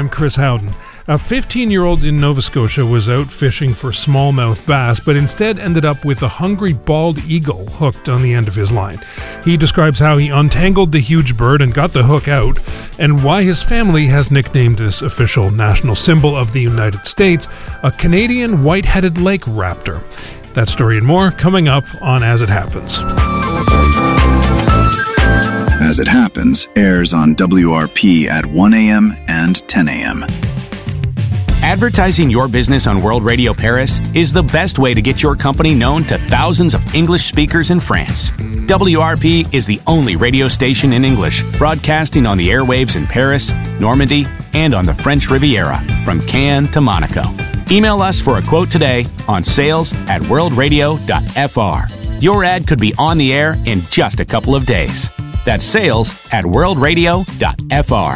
I'm Chris Howden. A 15-year-old in Nova Scotia was out fishing for smallmouth bass, but instead ended up with a hungry bald eagle hooked on the end of his line. He describes how he untangled the huge bird and got the hook out, and why his family has nicknamed this official national symbol of the United States a Canadian white-headed lake raptor. That story and more coming up on As It Happens. As It Happens airs on WRP at 1 a.m. and 10 a.m. Advertising your business on World Radio Paris is the best way to get your company known to thousands of English speakers in France. WRP is the only radio station in English broadcasting on the airwaves in Paris, Normandy, and on the French Riviera, from Cannes to Monaco. Email us for a quote today on sales@worldradio.fr. Your ad could be on the air in just a couple of days. That's sales@worldradio.fr.